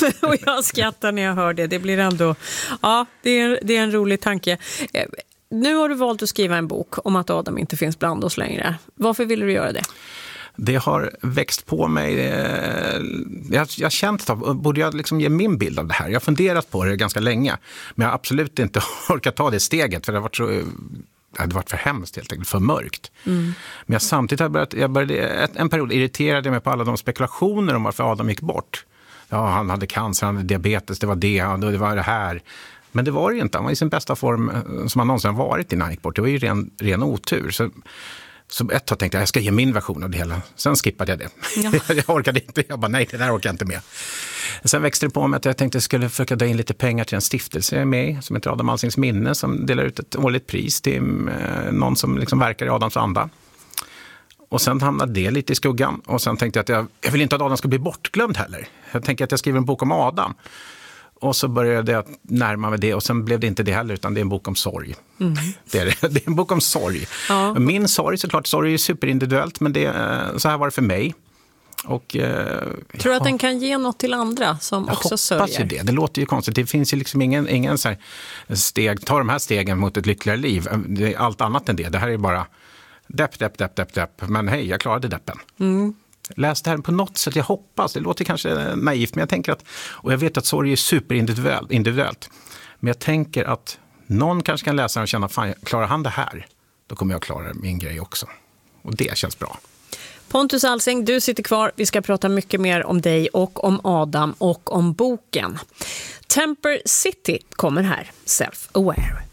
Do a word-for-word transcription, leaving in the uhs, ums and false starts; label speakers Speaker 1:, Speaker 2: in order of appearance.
Speaker 1: Och jag skrattar när jag hör det. Det blir ändå, ja, det är, det är en rolig tanke. Nu har du valt att skriva en bok om att Adam inte finns bland oss längre. Varför ville du göra det?
Speaker 2: Det har växt på mig. Jag har känt att borde jag liksom ge min bild av det här. Jag har funderat på det ganska länge. Men jag har absolut inte orkat ta det steget. För det har varit så... Det hade varit för hemskt helt enkelt, för mörkt. Mm. Men jag samtidigt har börjat, jag började, en period irriterade jag mig på alla de spekulationer om varför Adam gick bort. Ja, han hade cancer, han hade diabetes, det var det, det var det här. Men det var det ju inte, han var i sin bästa form som han någonsin varit innan han gick bort. Det var ju ren, ren otur. Så, så ett tag tänkte jag, jag ska ge min version av det hela. Sen skippade jag det. Ja. jag orkade inte, jag bara nej, det där orkar jag inte med. Sen växte det på mig att jag tänkte att jag skulle försöka dra in lite pengar till en stiftelse jag är med i, som heter Adam Alsings minne, som delar ut ett årligt pris till eh, någon som liksom verkar i Adams anda. Och sen hamnade det lite i skuggan. Och sen tänkte jag att jag, jag vill inte att Adam ska bli bortglömd heller. Jag tänker att jag skriver en bok om Adam. Och så började jag närma mig det. Och sen blev det inte det heller, utan det är en bok om sorg. Mm. Det, är det. det är en bok om sorg. Ja. Min sorg, såklart, sorg är superindividuellt, men det, så här var det för mig. Och, eh,
Speaker 1: tror du att den kan ge något till andra som
Speaker 2: jag
Speaker 1: också
Speaker 2: sörjer? Jag hoppas ju det. Det låter ju konstigt. Det finns ju liksom ingen, ingen så här steg, ta de här stegen mot ett lyckligare liv. Det är allt annat än det. Det här är bara depp, depp, depp, depp, depp. Men hej, jag klarade deppen. Mm. Läs det här på något sätt, jag hoppas. Det låter kanske naivt, men jag tänker att, och jag vet att sorg är superindividuellt, individuellt. Men jag tänker att någon kanske kan läsa och känna, fan, klarar han det här? Då kommer jag klara min grej också. Och det känns bra.
Speaker 1: Pontus Alsing, du sitter kvar. Vi ska prata mycket mer om dig och om Adam och om boken. Temper City kommer här, Self-Aware.